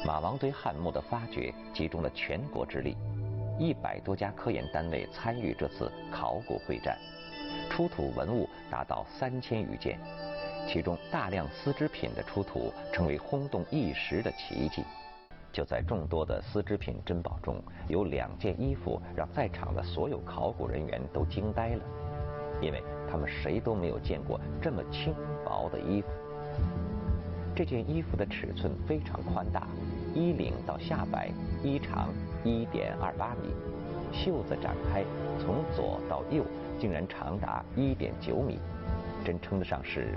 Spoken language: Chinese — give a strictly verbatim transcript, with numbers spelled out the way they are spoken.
马王堆汉墓的发掘集中了全国之力，一百多家科研单位参与这次考古会战，出土文物达到三千余件，其中大量丝织品的出土成为轰动一时的奇迹。就在众多的丝织品珍宝中，有两件衣服让在场的所有考古人员都惊呆了，因为他们谁都没有见过这么轻薄的衣服。这件衣服的尺寸非常宽大，衣领到下摆衣长 一点二八米，袖子展开从左到右竟然长达 一点九米，真称得上是